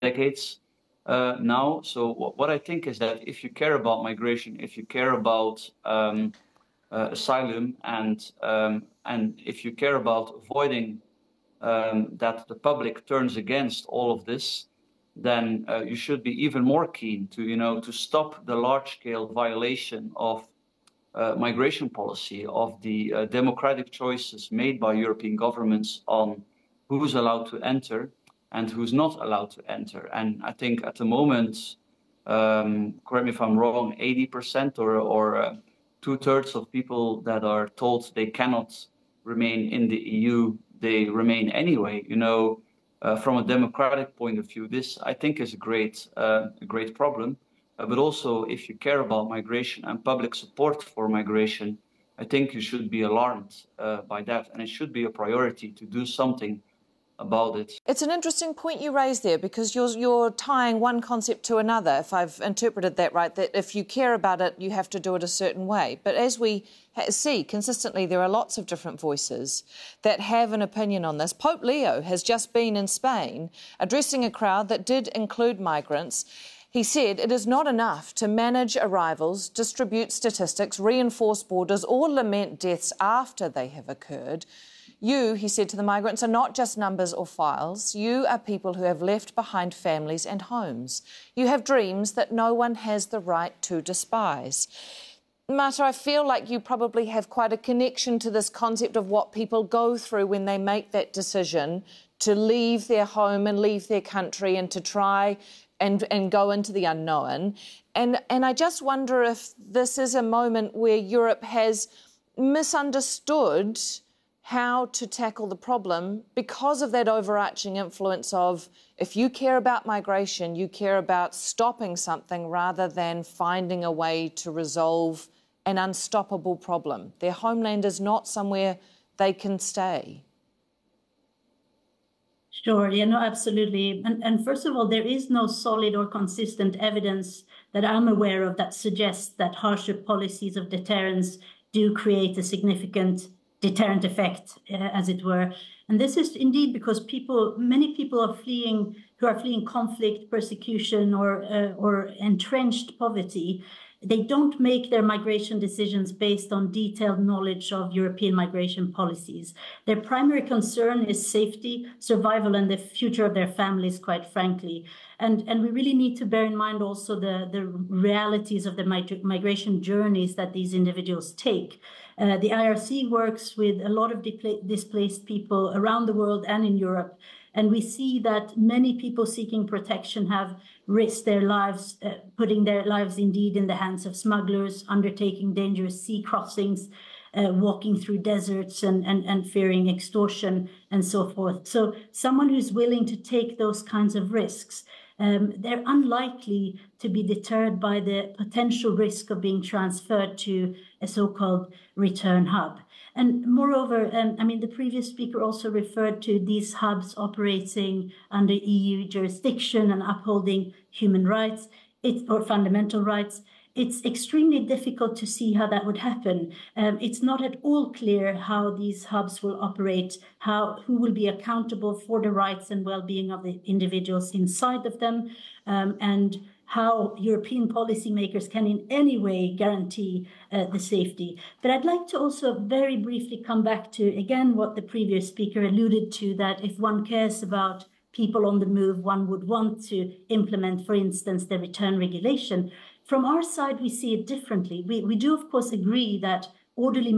decades now. So what I think is that if you care about migration, if you care about asylum, and if you care about avoiding that the public turns against all of this, then you should be even more keen to stop the large-scale violation of migration policy, of the democratic choices made by European governments on who's allowed to enter and who's not allowed to enter. And I think at the moment, correct me if I'm wrong, 80% or two-thirds of people that are told they cannot remain in the EU, they remain anyway. From a democratic point of view, this I think is a great problem. But also, if you care about migration and public support for migration, I think you should be alarmed by that, and it should be a priority to do something about it. It's an interesting point you raised there, because you're tying one concept to another, if I've interpreted that right, that if you care about it, you have to do it a certain way. But as we see consistently, there are lots of different voices that have an opinion on this. Pope Leo has just been in Spain addressing a crowd that did include migrants. He said it is not enough to manage arrivals, distribute statistics, reinforce borders, or lament deaths after they have occurred. You, he said to the migrants, are not just numbers or files. You are people who have left behind families and homes. You have dreams that no one has the right to despise. Marta, I feel like you probably have quite a connection to this concept of what people go through when they make that decision to leave their home and leave their country and to try and go into the unknown. And I just wonder if this is a moment where Europe has misunderstood how to tackle the problem because of that overarching influence of, if you care about migration, you care about stopping something rather than finding a way to resolve an unstoppable problem. Their homeland is not somewhere they can stay. Sure, yeah, no, absolutely. And first of all, there is no solid or consistent evidence that I'm aware of that suggests that harsher policies of deterrence do create a significant deterrent effect, as it were. And this is indeed because many people are fleeing conflict, persecution, or entrenched poverty. They don't make their migration decisions based on detailed knowledge of European migration policies. Their primary concern is safety, survival, and the future of their families, quite frankly. And we really need to bear in mind also the realities of the migration journeys that these individuals take. The IRC works with a lot of displaced people around the world and in Europe. And we see that many people seeking protection have risked their lives, putting their lives indeed in the hands of smugglers, undertaking dangerous sea crossings, walking through deserts and fearing extortion and so forth. So someone who's willing to take those kinds of risks, they're unlikely to be deterred by the potential risk of being transferred to a so-called return hub. And moreover, the previous speaker also referred to these hubs operating under EU jurisdiction and upholding human rights or fundamental rights. It's extremely difficult to see how that would happen. It's not at all clear how these hubs will operate, who will be accountable for the rights and well-being of the individuals inside of them, and how European policymakers can in any way guarantee the safety. But I'd like to also very briefly come back to, again, what the previous speaker alluded to, that if one cares about people on the move, one would want to implement, for instance, the return regulation. From our side, we see it differently. We do, of course, agree that an orderly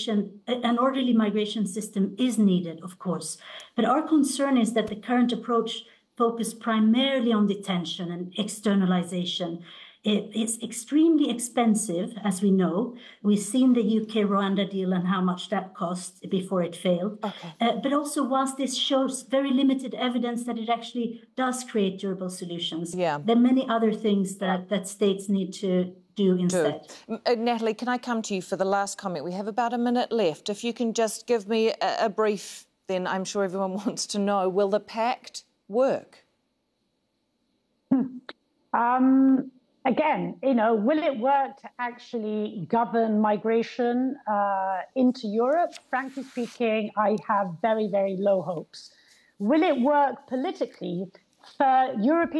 migration system is needed, of course. But our concern is that the current approach focused primarily on detention and externalization. It's extremely expensive, as we know. We've seen the UK-Rwanda deal and how much that cost before it failed. Okay. But also, whilst this shows very limited evidence that it actually does create durable solutions, there are many other things that states need to do instead. Natalie, can I come to you for the last comment? We have about a minute left. If you can just give me a brief, then I'm sure everyone wants to know, will the pact work? Again, will it work to actually govern migration into Europe? Frankly speaking, I have very, very low hopes. Will it work politically? European